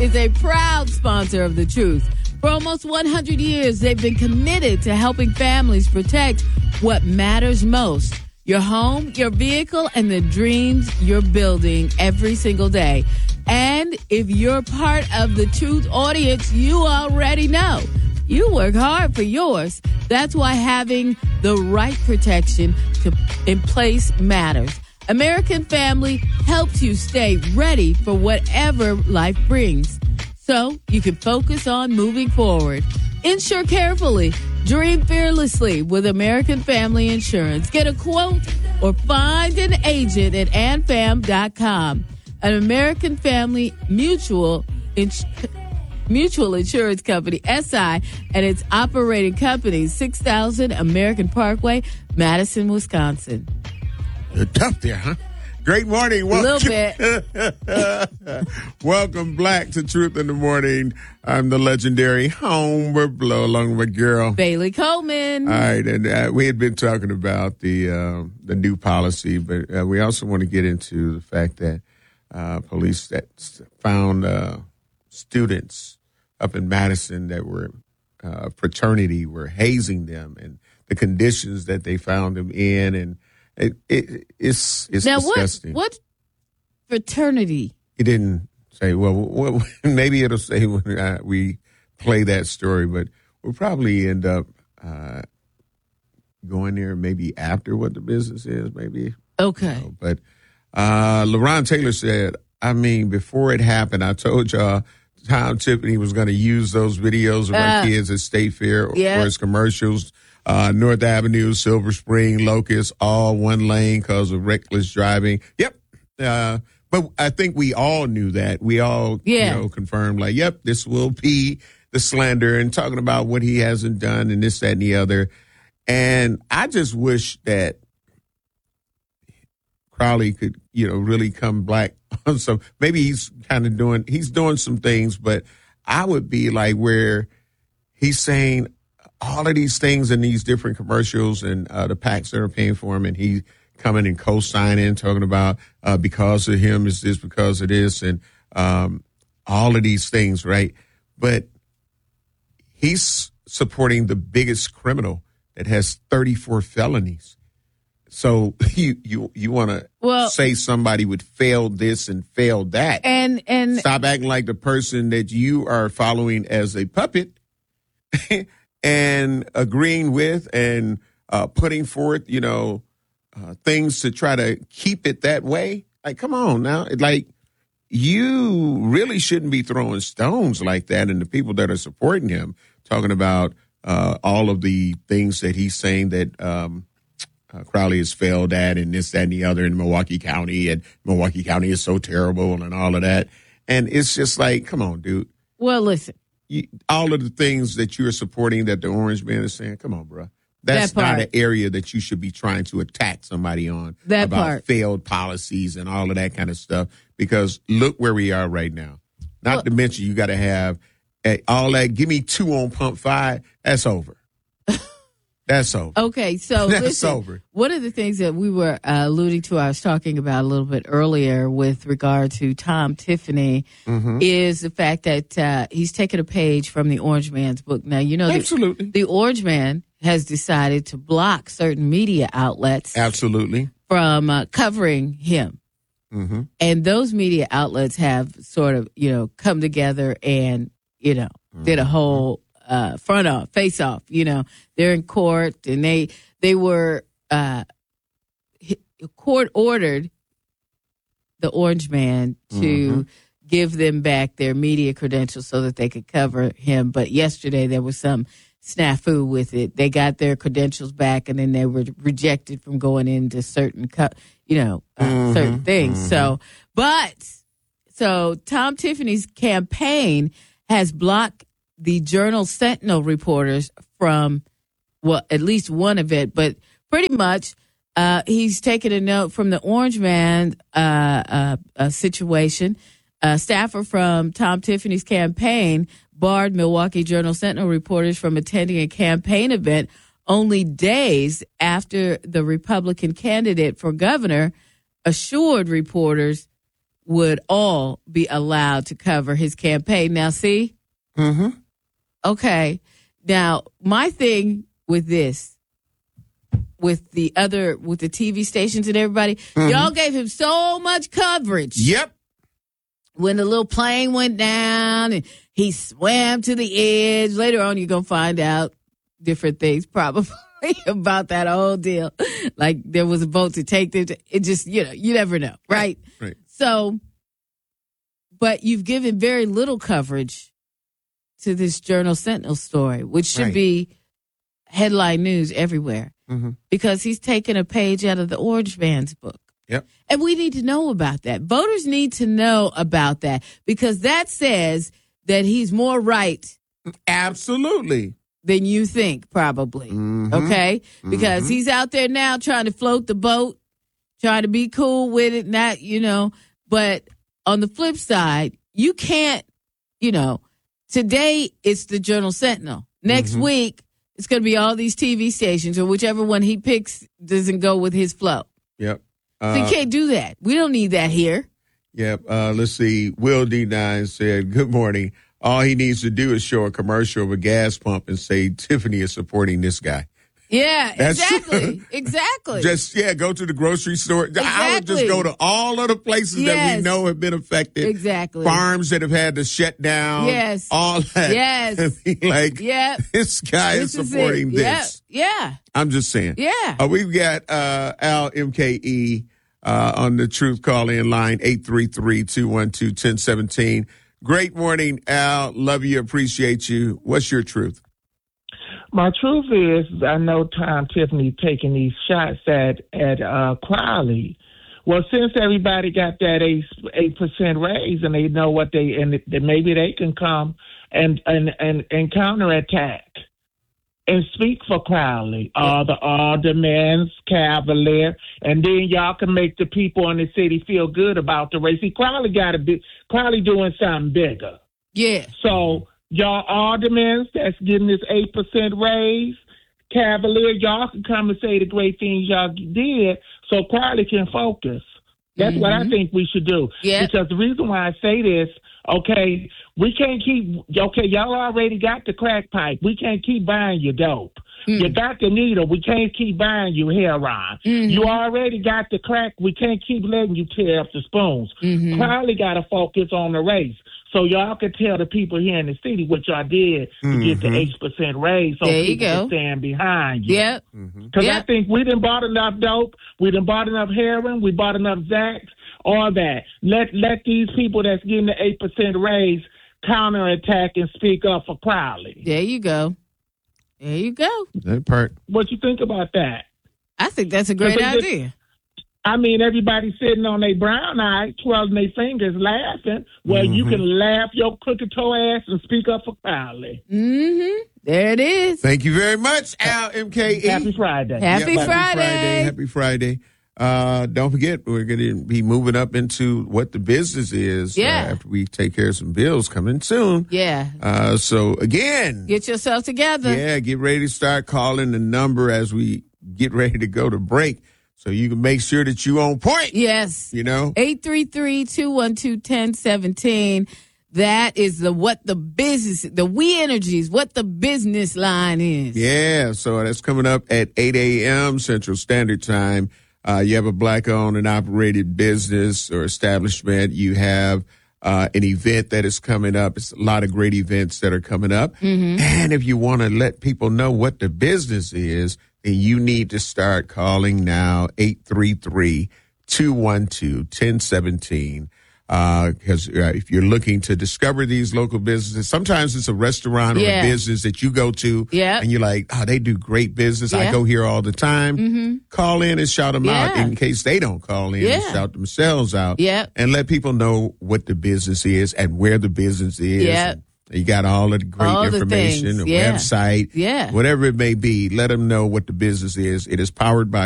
is a proud sponsor of The Truth. For almost 100 years, they've been committed to helping families protect what matters most: your home, your vehicle, and the dreams you're building every single day. And if you're part of the Truth audience, you already know you work hard for yours. That's why having the right protection in place matters. American Family helps you stay ready for whatever life brings, so you can focus on moving forward. Insure carefully. Dream fearlessly with American Family Insurance. Get a quote or find an agent at anfam.com. An American Family Mutual Insurance Company, SI, and its operating company, 6000 American Parkway, Madison, Wisconsin. You're tough there, huh? Great morning. Welcome. A little bit. Welcome, Black, to Truth in the Morning. I'm the legendary Homer Blow, along with girl Bailey Coleman. All right, and we had been talking about the new policy, but we also want to get into the fact that police that found students up in Madison that were fraternity were hazing them, and the conditions that they found them in, and it's now disgusting. What fraternity? It didn't say. Well, maybe it'll say when we play that story, but we'll probably end up going there maybe after what the business is, maybe. Okay. You know, but LaRon Taylor said, I mean, before it happened, I told y'all Tom Tiffany was going to use those videos of our kids at State Fair for his commercials. North Avenue, Silver Spring, Locust, all one lane because of reckless driving. Yep. But I think we all knew that. We all, confirmed, like, yep, this will be the slander, and talking about what he hasn't done and this, that, and the other. And I just wish that Crowley could, really come black on some. Maybe he's doing some things, but I would be like where he's saying all of these things in these different commercials and the PACs that are paying for him, and he coming and co-signing, talking about because of him is this, because of this, and all of these things, right? But he's supporting the biggest criminal that has 34 felonies. So you want to say somebody would fail this and fail that, and stop acting like the person that you are following as a puppet. And agreeing with and putting forth, things to try to keep it that way. Like, come on now. Like, you really shouldn't be throwing stones like that. And the people that are supporting him, talking about all of the things that he's saying that Crowley has failed at, and this, that, and the other in Milwaukee County. And Milwaukee County is so terrible and all of that. And it's just like, come on, dude. Well, listen. All of the things that you're supporting that the Orange Man is saying, come on, bro. That's not an area that you should be trying to attack somebody on about failed policies and all of that kind of stuff, because look where we are right now. Not to mention you got to have all that, give me 2 on pump 5, that's over. That's over. Okay, so that's over. One of the things that we were alluding to, I was talking about a little bit earlier with regard to Tom Tiffany, is the fact that he's taken a page from the Orange Man's book. Now, absolutely. The Orange Man has decided to block certain media outlets from covering him. Mm-hmm. And those media outlets have sort of, come together and, did a whole face off, they're in court, and they were court ordered the Orange Man to give them back their media credentials so that they could cover him. But yesterday there was some snafu with it. They got their credentials back, and then they were rejected from going into certain certain things. So Tom Tiffany's campaign has blocked the Journal Sentinel reporters from, at least one of it, but pretty much he's taken a note from the Orange Man situation. A staffer from Tom Tiffany's campaign barred Milwaukee Journal Sentinel reporters from attending a campaign event only days after the Republican candidate for governor assured reporters would all be allowed to cover his campaign. Now, see? Mm-hmm. Okay. Now, my thing with this, with the TV stations and everybody, y'all gave him so much coverage. Yep. When the little plane went down and he swam to the edge. Later on, you're going to find out different things probably about that whole deal. Like there was a boat to take them. It just, you never know, right? Right. So, but you've given very little coverage to this Journal Sentinel story, which should be headline news everywhere because he's taken a page out of the Orange Man's book. Yep. And we need to know about that. Voters need to know about that because that says that he's more right. Absolutely. Than you think, probably. Okay? Because he's out there now trying to float the boat, trying to be cool with it, not, but on the flip side, you can't, today it's the Journal Sentinel. Next week, it's going to be all these TV stations or whichever one he picks doesn't go with his flow. Yep. So you can't do that. We don't need that here. Yep. Let's see. Will D9 said, good morning. All he needs to do is show a commercial of a gas pump and say Tiffany is supporting this guy. Yeah, That's exactly. Exactly. Just, go to the grocery store. Exactly. I would just go to all of the places that we know have been affected. Exactly. Farms that have had to shut down. Yes. All that. Yes. This guy is supporting this. Yeah. I'm just saying. Yeah. We've got Al MKE on the Truth call-in line, 833-212-1017. Great morning, Al. Love you. Appreciate you. What's your truth? My truth is, I know Tom Tiffany taking these shots at Crowley. Well, since everybody got that 8% raise, and they know what maybe they can come and counterattack and speak for Crowley, the aldermen, Cavalier, and then y'all can make the people in the city feel good about the race. See, Crowley doing something bigger. Yeah. So y'all aldermen that's getting this 8% raise, Cavalier, y'all can come and say the great things y'all did so Crowley can focus. That's what I think we should do. Yeah. Because the reason why I say this, we can't y'all already got the crack pipe. We can't keep buying you dope. You got the needle. We can't keep buying you heroin. You already got the crack. We can't keep letting you tear up the spoons. Crowley got to focus on the race. So y'all can tell the people here in the city what y'all did to get the 8% raise so people can stand behind you. Yep. Because I think we done bought enough dope. We done bought enough heroin. We bought enough Zax. All that. Let these people that's getting the 8% raise counterattack and speak up for Crowley. There you go. There you go. That part. What you think about that? I think that's a great idea. Everybody's sitting on their brown eye, twirling their fingers, laughing. Well, you can laugh your crooked toe ass and speak up for Crowley. There it is. Thank you very much, Al MKE. Happy Friday. Happy Friday. Happy Friday. Don't forget, we're going to be moving up into what the business is after we take care of some bills coming soon. Yeah. So, again. Get yourself together. Yeah, get ready to start calling the number as we get ready to go to break so you can make sure that you on point. Yes. 833-212-1017. That is the We Energies, what the business line is. Yeah, so that's coming up at 8 a.m. Central Standard Time. You have a black-owned and operated business or establishment. You have an event that is coming up. It's a lot of great events that are coming up. And if you want to let people know what the business is, then you need to start calling now, 833-212-1017. Because if you're looking to discover these local businesses, sometimes it's a restaurant or a business that you go to and you're like, they do great business. I go here all the time. Call in and shout them out in case they don't call in and shout themselves out. And let people know what the business is and where the business is. You got all of the great information, the website, whatever it may be. Let them know what the business is. It is powered by